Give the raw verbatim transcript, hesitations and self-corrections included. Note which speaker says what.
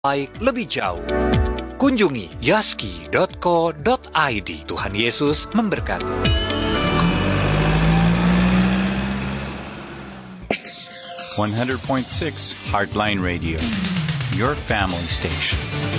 Speaker 1: lebih jauh. Kunjungi yaski dot co dot i d. Tuhan Yesus memberkati.
Speaker 2: one hundred point six Heartline Radio, your family station.